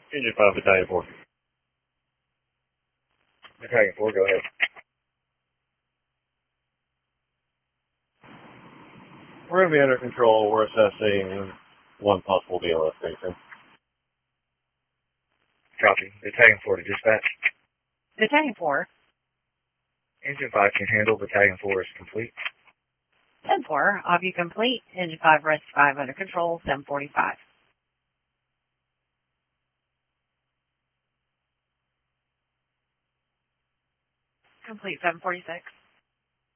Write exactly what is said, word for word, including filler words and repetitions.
Engine five, Battalion four. Battalion four, go ahead. We're going to be under control. We're assessing one possible B L S station. Copy. Battalion four to dispatch. Battalion four. Engine five can handle. Battalion four is complete. ten four, obview complete. Engine five, rest five under control, seven forty-five. Complete, seven forty-six.